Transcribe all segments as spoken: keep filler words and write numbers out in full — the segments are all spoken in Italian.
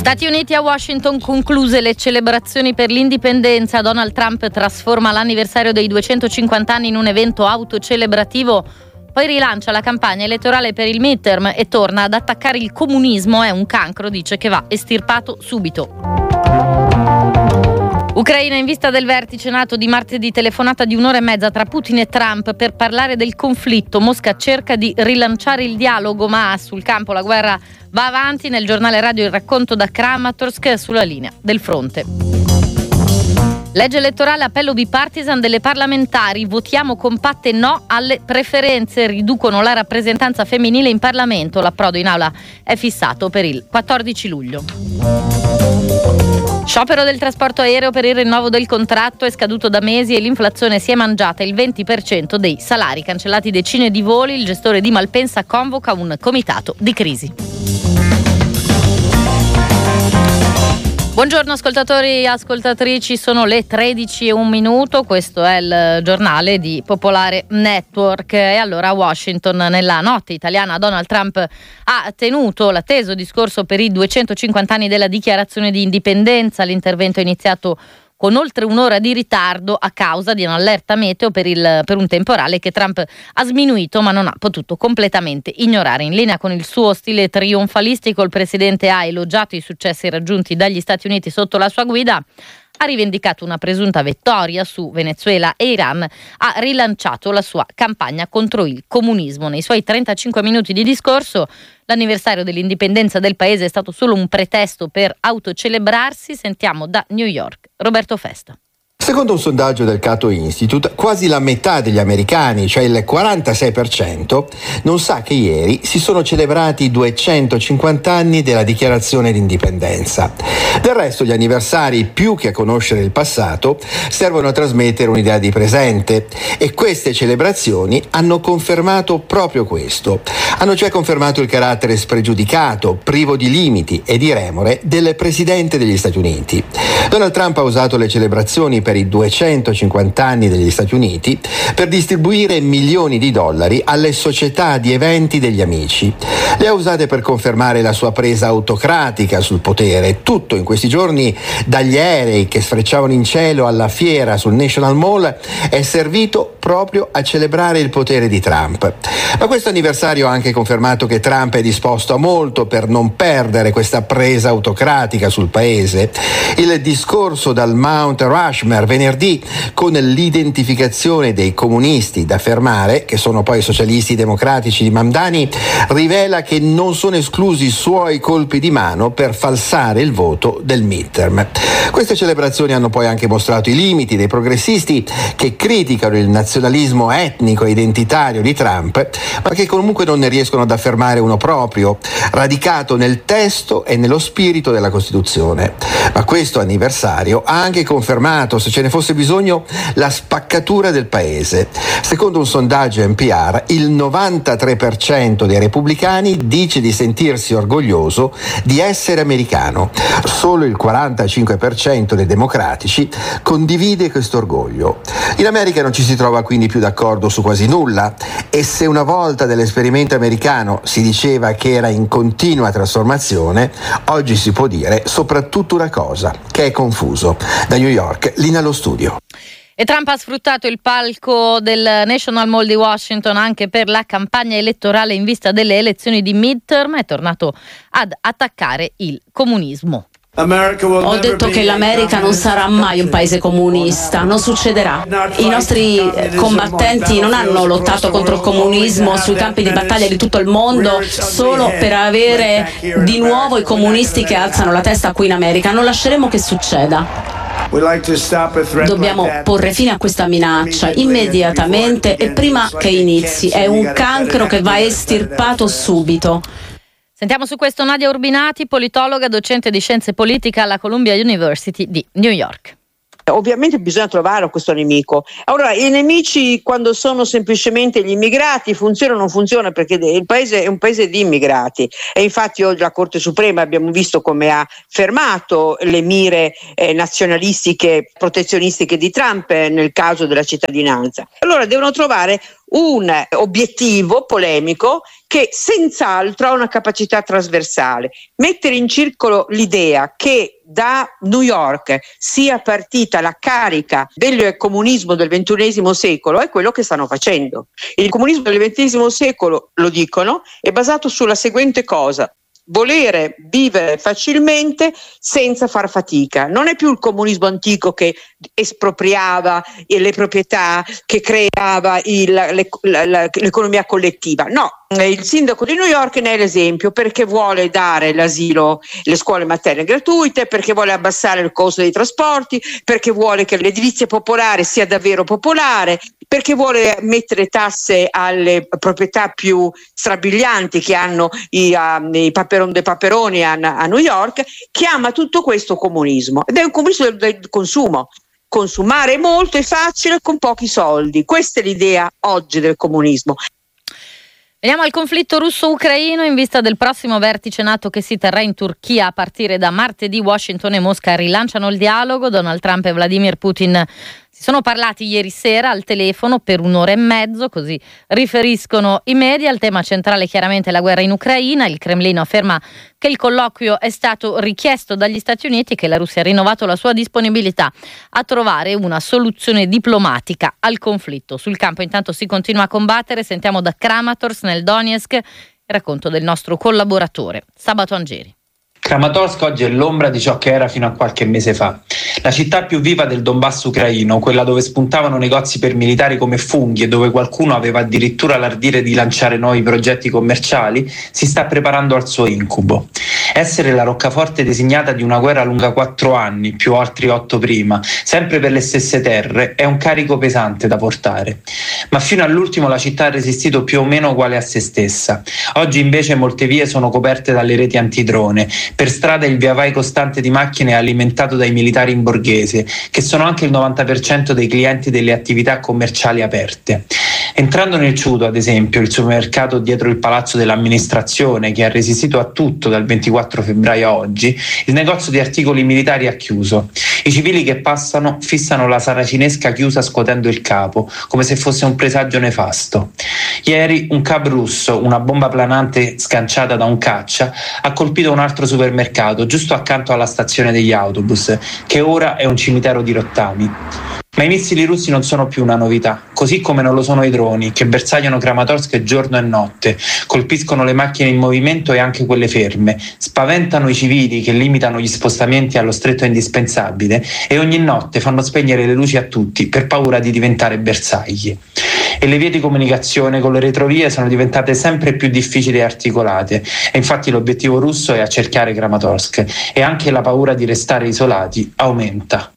Stati Uniti, a Washington concluse le celebrazioni per l'indipendenza. Donald Trump trasforma l'anniversario dei duecentocinquanta anni in un evento autocelebrativo, poi rilancia la campagna elettorale per il midterm e torna ad attaccare il comunismo. È un cancro, dice, che va estirpato subito. Ucraina in vista del vertice NATO di martedì, telefonata di un'ora e mezza tra Putin e Trump per parlare del conflitto. Mosca cerca di rilanciare il dialogo, ma sul campo la guerra va avanti. Nel giornale radio il racconto da Kramatorsk sulla linea del fronte. Legge elettorale, appello bipartisan delle parlamentari. Votiamo compatte no alle preferenze. Riducono la rappresentanza femminile in Parlamento. L'approdo in aula è fissato per il quattordici luglio. Sciopero del trasporto aereo per il rinnovo del contratto è scaduto da mesi e l'inflazione si è mangiata il venti per cento dei salari. Cancellati decine di voli, il gestore di Malpensa convoca un comitato di crisi. Buongiorno ascoltatori e ascoltatrici, sono le tredici e un minuto, questo è il giornale di Popolare Network. E allora a Washington, nella notte italiana, Donald Trump ha tenuto l'atteso discorso per i duecentocinquanta anni della dichiarazione di indipendenza. L'intervento è iniziato con oltre un'ora di ritardo a causa di un'allerta meteo per, il, per un temporale che Trump ha sminuito ma non ha potuto completamente ignorare. In linea con il suo stile trionfalistico, il presidente ha elogiato i successi raggiunti dagli Stati Uniti sotto la sua guida, ha rivendicato una presunta vittoria su Venezuela e Iran, ha rilanciato la sua campagna contro il comunismo. Nei suoi trentacinque minuti di discorso, l'anniversario dell'indipendenza del paese è stato solo un pretesto per autocelebrarsi. Sentiamo da New York Roberto Festa. Secondo un sondaggio del Cato Institute, quasi la metà degli americani, cioè il quarantasei per cento, non sa che ieri si sono celebrati i duecentocinquanta anni della dichiarazione di indipendenza. Del resto, gli anniversari, più che a conoscere il passato, servono a trasmettere un'idea di presente, e queste celebrazioni hanno confermato proprio questo. Hanno cioè confermato il carattere spregiudicato, privo di limiti e di remore del presidente degli Stati Uniti. Donald Trump ha usato le celebrazioni per i duecentocinquanta anni degli Stati Uniti per distribuire milioni di dollari alle società di eventi degli amici. Le ha usate per confermare la sua presa autocratica sul potere. Tutto in questi giorni, dagli aerei che sfrecciavano in cielo alla fiera sul National Mall, è servito proprio a celebrare il potere di Trump. Ma questo anniversario ha anche confermato che Trump è disposto a molto per non perdere questa presa autocratica sul paese. Il discorso dal Mount Rushmore venerdì, con l'identificazione dei comunisti da fermare, che sono poi socialisti democratici di Mamdani, rivela che non sono esclusi i suoi colpi di mano per falsare il voto del midterm. Queste celebrazioni hanno poi anche mostrato i limiti dei progressisti che criticano il nazionalismo etnico e identitario di Trump, ma che comunque non ne riescono ad affermare uno proprio, radicato nel testo e nello spirito della Costituzione. Ma questo anniversario ha anche confermato, se ce ne fosse bisogno, la spaccatura del paese. Secondo un sondaggio N P R, il novantatré per cento dei repubblicani dice di sentirsi orgoglioso di essere americano. Solo il quarantacinque per cento dei democratici condivide questo orgoglio. In America non ci si trova quindi più d'accordo su quasi nulla, e se una volta dell'esperimento americano si diceva che era in continua trasformazione, oggi si può dire soprattutto una cosa, che è confuso. Da New York, Lina allo studio. E Trump ha sfruttato il palco del National Mall di Washington anche per la campagna elettorale in vista delle elezioni di midterm. È tornato ad attaccare il comunismo. Ho detto che l'America non sarà mai un paese comunista, non succederà. I nostri combattenti non hanno lottato contro il comunismo sui campi di battaglia di tutto il mondo solo per avere di nuovo i comunisti che alzano la testa qui in America. Non lasceremo che succeda. Dobbiamo porre fine a questa minaccia immediatamente e prima che inizi. È un cancro che va estirpato subito. Sentiamo su questo Nadia Urbinati, politologa, docente di scienze politiche alla Columbia University di New York. Ovviamente bisogna trovare questo nemico. Allora, i nemici quando sono semplicemente gli immigrati funziona o non funziona, perché il paese è un paese di immigrati, e infatti oggi la Corte Suprema abbiamo visto come ha fermato le mire eh, nazionalistiche, protezionistiche di Trump eh, nel caso della cittadinanza. Allora devono trovare un obiettivo polemico che senz'altro ha una capacità trasversale. Mettere in circolo l'idea che da New York sia partita la carica del comunismo del ventunesimo secolo è quello che stanno facendo. Il comunismo del ventesimo secolo, lo dicono, è basato sulla seguente cosa: volere vivere facilmente senza far fatica. Non è più il comunismo antico che espropriava le proprietà, che creava il, le, la, la, l'economia collettiva. No, il sindaco di New York ne è l'esempio, perché vuole dare l'asilo, le scuole materne gratuite, perché vuole abbassare il costo dei trasporti, perché vuole che l'edilizia popolare sia davvero popolare, perché vuole mettere tasse alle proprietà più strabilianti che hanno i, uh, i paperon dei paperoni a, a New York. Chiama tutto questo comunismo, ed è un comunismo del, del consumo. Consumare molto e facile con pochi soldi. Questa è l'idea oggi del comunismo. Veniamo al conflitto russo-ucraino in vista del prossimo vertice NATO che si terrà in Turchia a partire da martedì. Washington e Mosca rilanciano il dialogo. Donald Trump e Vladimir Putin si sono parlati ieri sera al telefono per un'ora e mezzo, così riferiscono i media. Il tema centrale chiaramente è la guerra in Ucraina. Il Cremlino afferma che il colloquio è stato richiesto dagli Stati Uniti e che la Russia ha rinnovato la sua disponibilità a trovare una soluzione diplomatica al conflitto. Sul campo intanto si continua a combattere. Sentiamo da Kramatorsk nel Donetsk il racconto del nostro collaboratore Sabato Angeri. Kramatorsk oggi è l'ombra di ciò che era fino a qualche mese fa. La città più viva del Donbass ucraino, quella dove spuntavano negozi per militari come funghi e dove qualcuno aveva addirittura l'ardire di lanciare nuovi progetti commerciali, si sta preparando al suo incubo. Essere la roccaforte designata di una guerra lunga quattro anni, più altri otto prima, sempre per le stesse terre, è un carico pesante da portare. Ma fino all'ultimo la città ha resistito più o meno uguale a se stessa. Oggi invece molte vie sono coperte dalle reti antidrone. Per strada il viavai costante di macchine è alimentato dai militari in borghese, che sono anche il novanta per cento dei clienti delle attività commerciali aperte. Entrando nel Ciuto, ad esempio, il supermercato dietro il palazzo dell'amministrazione, che ha resistito a tutto dal ventiquattro febbraio a oggi, il negozio di articoli militari ha chiuso. I civili che passano fissano la saracinesca chiusa scuotendo il capo, come se fosse un presagio nefasto. Ieri un cab russo, una bomba planante sganciata da un caccia, ha colpito un altro supermercato giusto accanto alla stazione degli autobus, che ora è un cimitero di rottami. Ma i missili russi non sono più una novità, così come non lo sono i droni, che bersagliano Kramatorsk giorno e notte, colpiscono le macchine in movimento e anche quelle ferme, spaventano i civili che limitano gli spostamenti allo stretto indispensabile e ogni notte fanno spegnere le luci a tutti per paura di diventare bersagli. E le vie di comunicazione con le retrovie sono diventate sempre più difficili e articolate, e infatti l'obiettivo russo è accerchiare Kramatorsk, e anche la paura di restare isolati aumenta.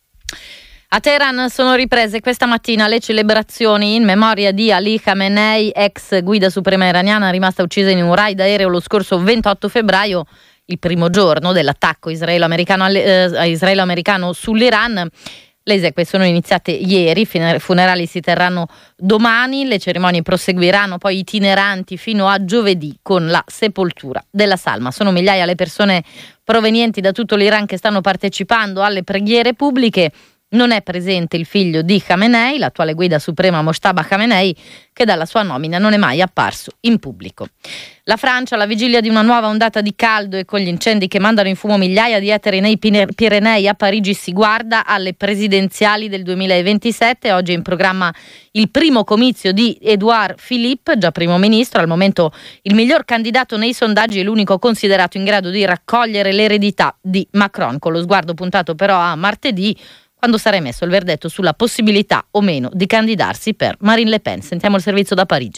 A Teheran sono riprese questa mattina le celebrazioni in memoria di Ali Khamenei, ex guida suprema iraniana rimasta uccisa in un raid aereo lo scorso ventotto febbraio, il primo giorno dell'attacco israelo-americano, eh, israelo-americano sull'Iran. Le esequie sono iniziate ieri, i funerali si terranno domani, le cerimonie proseguiranno poi itineranti fino a giovedì con la sepoltura della salma. Sono migliaia le persone provenienti da tutto l'Iran che stanno partecipando alle preghiere pubbliche. Non è presente il figlio di Khamenei, l'attuale guida suprema Mojtaba Khamenei, che dalla sua nomina non è mai apparso in pubblico. La Francia, alla vigilia di una nuova ondata di caldo e con gli incendi che mandano in fumo migliaia di ettari nei Pirenei, a Parigi si guarda alle presidenziali del duemilaventisette. Oggi è in programma il primo comizio di Édouard Philippe, già primo ministro, al momento il miglior candidato nei sondaggi e l'unico considerato in grado di raccogliere l'eredità di Macron, con lo sguardo puntato però a martedì, quando sarà emesso il verdetto sulla possibilità o meno di candidarsi per Marine Le Pen. Sentiamo il servizio da Parigi.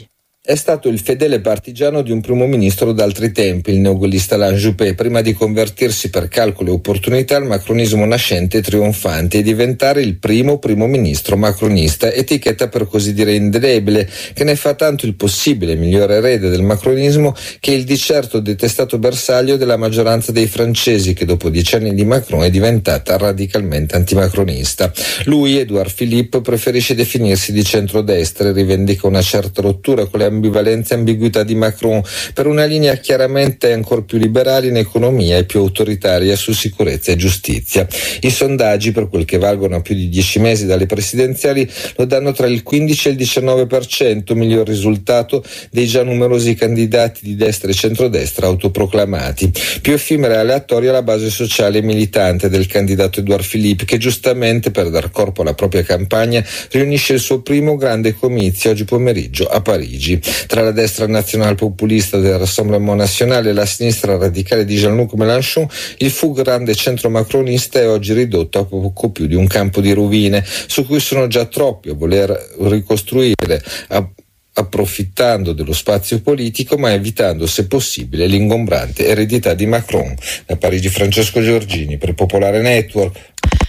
È stato il fedele partigiano di un primo ministro d'altri tempi, il neogaullista Alain Juppé, prima di convertirsi per calcolo e opportunità al macronismo nascente e trionfante e diventare il primo primo ministro macronista, etichetta per così dire indelebile, che ne fa tanto il possibile migliore erede del macronismo che il di certo detestato bersaglio della maggioranza dei francesi, che dopo dieci anni di Macron è diventata radicalmente antimacronista. Lui, Edouard Philippe, preferisce definirsi di centrodestra e rivendica una certa rottura con le ambivalenza e ambiguità di Macron per una linea chiaramente ancora più liberale in economia e più autoritaria su sicurezza e giustizia. I sondaggi, per quel che valgono a più di dieci mesi dalle presidenziali, lo danno tra il quindici e il diciannove per cento, miglior risultato dei già numerosi candidati di destra e centrodestra autoproclamati. Più effimera e aleatoria la base sociale e militante del candidato Edouard Philippe, che giustamente, per dar corpo alla propria campagna, riunisce il suo primo grande comizio oggi pomeriggio a Parigi. Tra la destra nazionale populista del Rassemblement National e la sinistra radicale di Jean-Luc Mélenchon, il fu grande centro macronista è oggi ridotto a poco più di un campo di rovine, su cui sono già troppi a voler ricostruire, a approfittando dello spazio politico ma evitando, se possibile, l'ingombrante eredità di Macron. Da Parigi, Francesco Giorgini per Popolare Network.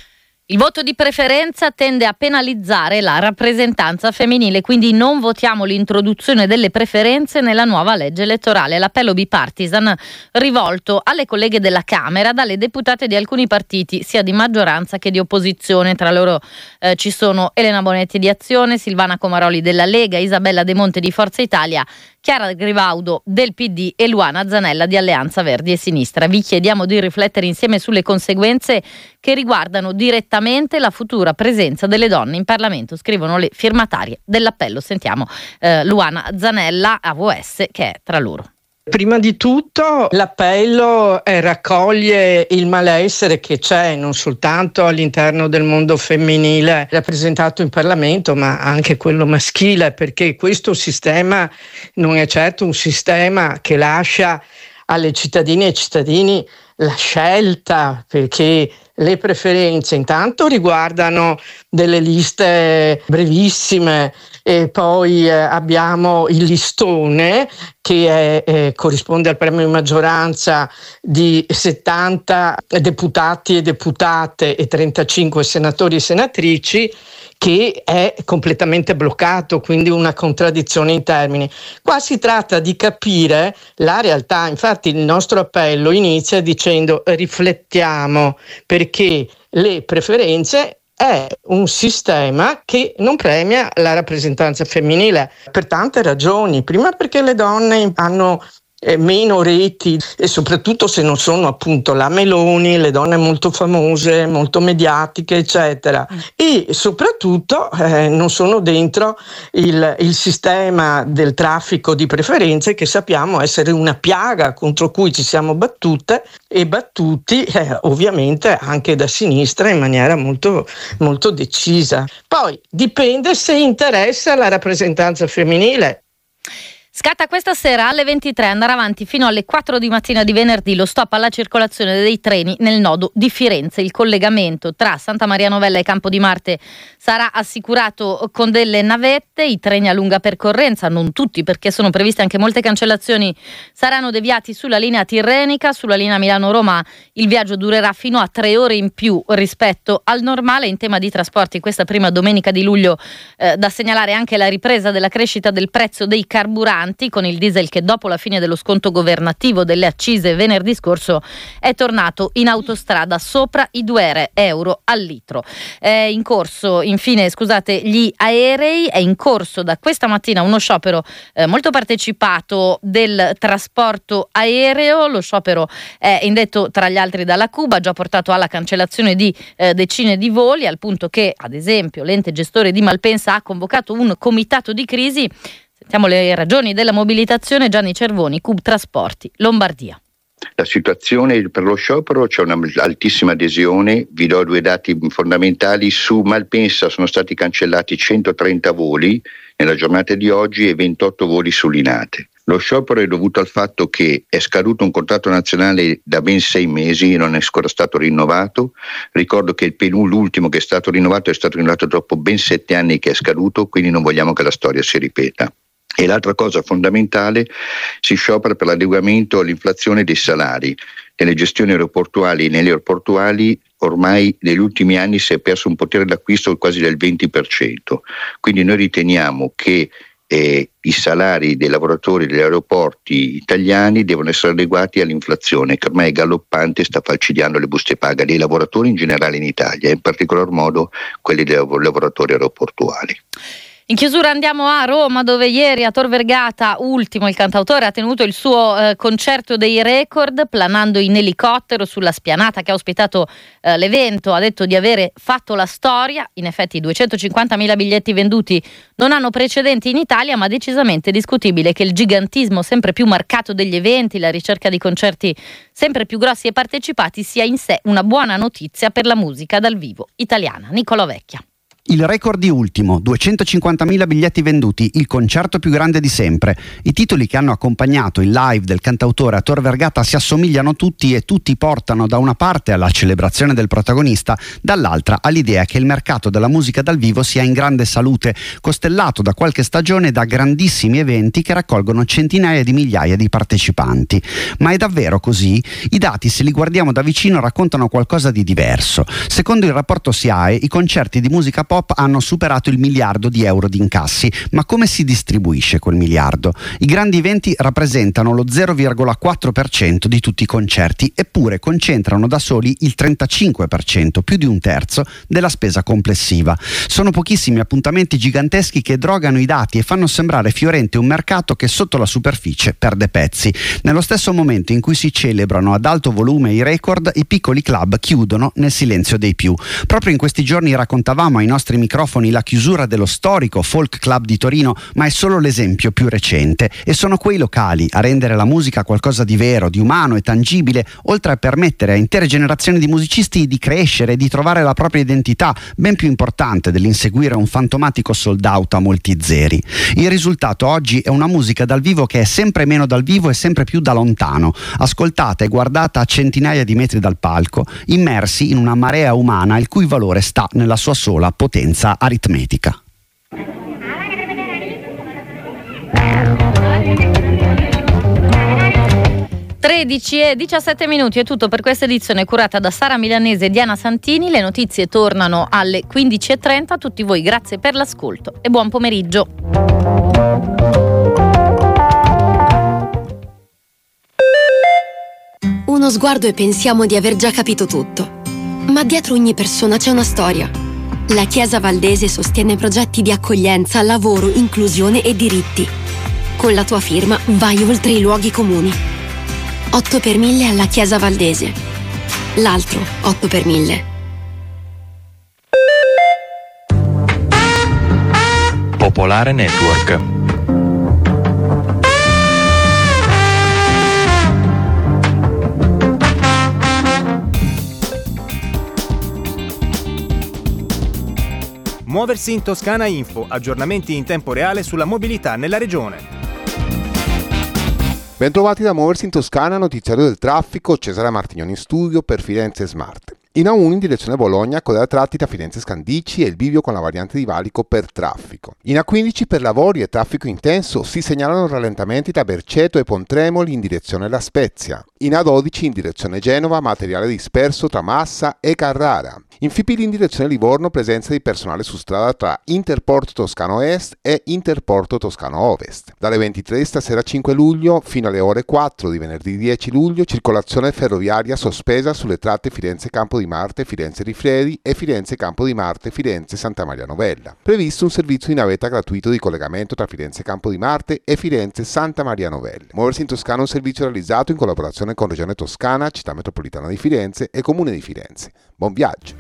Il voto di preferenza tende a penalizzare la rappresentanza femminile, quindi non votiamo l'introduzione delle preferenze nella nuova legge elettorale. L'appello bipartisan rivolto alle colleghe della Camera dalle deputate di alcuni partiti, sia di maggioranza che di opposizione. Tra loro eh, ci sono Elena Bonetti di Azione, Silvana Comaroli della Lega, Isabella De Monte di Forza Italia, Chiara Grivaudo del P D e Luana Zanella di Alleanza Verdi e Sinistra. Vi chiediamo di riflettere insieme sulle conseguenze che riguardano direttamente la futura presenza delle donne in Parlamento, scrivono le firmatarie dell'appello. Sentiamo eh, Luana Zanella, A V S, che è tra loro. Prima di tutto l'appello eh, raccoglie il malessere che c'è non soltanto all'interno del mondo femminile rappresentato in Parlamento, ma anche quello maschile, perché questo sistema non è certo un sistema che lascia alle cittadine e cittadini la scelta, perché le preferenze intanto riguardano delle liste brevissime e poi eh, abbiamo il listone che è, eh, corrisponde al premio di maggioranza di settanta deputati e deputate e trentacinque senatori e senatrici, che è completamente bloccato, quindi una contraddizione in termini. Qua si tratta di capire la realtà, infatti il nostro appello inizia dicendo riflettiamo, perché le preferenze è un sistema che non premia la rappresentanza femminile per tante ragioni. Prima perché le donne hanno eh, meno reti e soprattutto se non sono appunto la Meloni, le donne molto famose, molto mediatiche, eccetera. Mm. E soprattutto eh, non sono dentro il, il sistema del traffico di preferenze, che sappiamo essere una piaga contro cui ci siamo battute e battuti eh, ovviamente anche da sinistra in maniera molto, molto decisa. Poi dipende se interessa la rappresentanza femminile. Scatta questa sera alle ventitré, andrà avanti fino alle quattro di mattina di venerdì lo stop alla circolazione dei treni nel nodo di Firenze. Il collegamento tra Santa Maria Novella e Campo di Marte sarà assicurato con delle navette. I treni a lunga percorrenza, non tutti perché sono previste anche molte cancellazioni, saranno deviati sulla linea tirrenica. Sulla linea Milano-Roma il viaggio durerà fino a tre ore in più rispetto al normale. In tema di trasporti, questa prima domenica di luglio eh, da segnalare anche la ripresa della crescita del prezzo dei carburanti, con il diesel che dopo la fine dello sconto governativo delle accise venerdì scorso è tornato in autostrada sopra i due euro al litro. È in corso infine scusate gli aerei, è in corso da questa mattina uno sciopero eh, molto partecipato del trasporto aereo. Lo sciopero è indetto tra gli altri dalla Cuba, ha già portato alla cancellazione di eh, decine di voli, al punto che ad esempio l'ente gestore di Malpensa ha convocato un comitato di crisi. Sentiamo le ragioni della mobilitazione. Gianni Cervoni, Cub Trasporti, Lombardia. La situazione per lo sciopero, c'è una altissima adesione. Vi do due dati fondamentali. Su Malpensa sono stati cancellati centotrenta voli nella giornata di oggi e ventotto voli su Linate. Lo sciopero è dovuto al fatto che è scaduto un contratto nazionale da ben sei mesi e non è ancora stato rinnovato. Ricordo che il penul, l'ultimo che è stato rinnovato è stato rinnovato dopo ben sette anni che è scaduto, quindi non vogliamo che la storia si ripeta. E l'altra cosa fondamentale, si sciopera per l'adeguamento all'inflazione dei salari. Nelle gestioni aeroportuali e nelle aeroportuali ormai negli ultimi anni si è perso un potere d'acquisto quasi del venti per cento, quindi noi riteniamo che eh, i salari dei lavoratori degli aeroporti italiani devono essere adeguati all'inflazione che ormai è galoppante e sta falcidiando le buste paga dei lavoratori in generale in Italia, in particolar modo quelli dei lavoratori aeroportuali. In chiusura andiamo a Roma, dove ieri a Tor Vergata Ultimo, il cantautore, ha tenuto il suo eh, concerto dei record, planando in elicottero sulla spianata che ha ospitato eh, l'evento. Ha detto di avere fatto la storia. In effetti duecentocinquantamila biglietti venduti non hanno precedenti in Italia, ma decisamente discutibile che il gigantismo sempre più marcato degli eventi, la ricerca di concerti sempre più grossi e partecipati sia in sé una buona notizia per la musica dal vivo italiana. Nicolò Vecchia. Il record di Ultimo, duecentocinquantamila biglietti venduti, il concerto più grande di sempre. I titoli che hanno accompagnato il live del cantautore a Tor Vergata si assomigliano tutti e tutti portano da una parte alla celebrazione del protagonista, dall'altra all'idea che il mercato della musica dal vivo sia in grande salute, costellato da qualche stagione da grandissimi eventi che raccolgono centinaia di migliaia di partecipanti. Ma è davvero così? I dati, se li guardiamo da vicino, raccontano qualcosa di diverso. Secondo il rapporto S I A E, i concerti di musica pop hanno superato il miliardo di euro di incassi, ma come si distribuisce quel miliardo? I grandi eventi rappresentano lo zero virgola quattro per cento di tutti i concerti, eppure concentrano da soli il trentacinque per cento, più di un terzo, della spesa complessiva. Sono pochissimi appuntamenti giganteschi che drogano i dati e fanno sembrare fiorente un mercato che sotto la superficie perde pezzi. Nello stesso momento in cui si celebrano ad alto volume i record, i piccoli club chiudono nel silenzio dei più. Proprio in questi giorni raccontavamo ai nostri microfoni la chiusura dello storico Folk Club di Torino, ma è solo l'esempio più recente, e sono quei locali a rendere la musica qualcosa di vero, di umano e tangibile, oltre a permettere a intere generazioni di musicisti di crescere e di trovare la propria identità, ben più importante dell'inseguire un fantomatico sold out a molti zeri. Il risultato oggi è una musica dal vivo che è sempre meno dal vivo e sempre più da lontano, ascoltata e guardata a centinaia di metri dal palco, immersi in una marea umana il cui valore sta nella sua sola potenza aritmetica. tredici e diciassette minuti è tutto per questa edizione curata da Sara Milanese e Diana Santini. Le notizie tornano alle quindici e trenta. A tutti voi grazie per l'ascolto e buon pomeriggio. Uno sguardo e pensiamo di aver già capito tutto, ma dietro ogni persona c'è una storia. La Chiesa Valdese sostiene progetti di accoglienza, lavoro, inclusione e diritti. Con la tua firma vai oltre i luoghi comuni. otto per mille alla Chiesa Valdese. L'altro otto per mille. Popolare Network. Muoversi in Toscana Info, aggiornamenti in tempo reale sulla mobilità nella regione. Bentrovati da Muoversi in Toscana, notiziario del traffico, Cesare Martignoni in studio per Firenze Smart. In A uno in direzione Bologna, coda da tratti da Firenze Scandicci e il bivio con la variante di Valico per traffico. In A quindici per lavori e traffico intenso si segnalano rallentamenti da Berceto e Pontremoli in direzione La Spezia. In A dodici in direzione Genova, materiale disperso tra Massa e Carrara. In Fipili in direzione Livorno, presenza di personale su strada tra Interporto Toscano Est e Interporto Toscano Ovest. Dalle ventitré di stasera cinque luglio fino alle ore quattro di venerdì dieci luglio, circolazione ferroviaria sospesa sulle tratte Firenze Campo di Marte, Firenze Rifredi e Firenze Campo di Marte, Firenze Santa Maria Novella. Previsto un servizio di navetta gratuito di collegamento tra Firenze Campo di Marte e Firenze Santa Maria Novella. Muoversi in Toscana è un servizio realizzato in collaborazione con Regione Toscana, Città Metropolitana di Firenze e Comune di Firenze. Buon viaggio!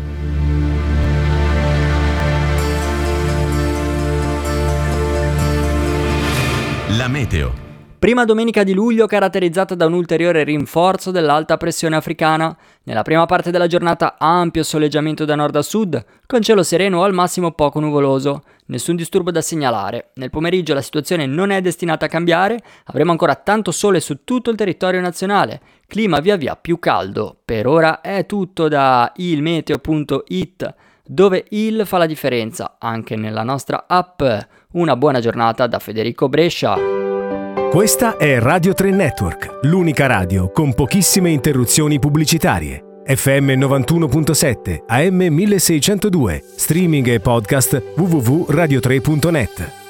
La meteo. Prima domenica di luglio caratterizzata da un ulteriore rinforzo dell'alta pressione africana. Nella prima parte della giornata ampio soleggiamento da nord a sud, con cielo sereno o al massimo poco nuvoloso. Nessun disturbo da segnalare. Nel pomeriggio la situazione non è destinata a cambiare, avremo ancora tanto sole su tutto il territorio nazionale. Clima via via più caldo. Per ora è tutto da ilmeteo punto it. dove il fa la differenza anche nella nostra app. Una buona giornata da Federico Brescia. Questa è Radio tre Network, l'unica radio con pochissime interruzioni pubblicitarie. F M novantuno virgola sette, A M milleseicentodue, streaming e podcast w w w punto radio tre punto net.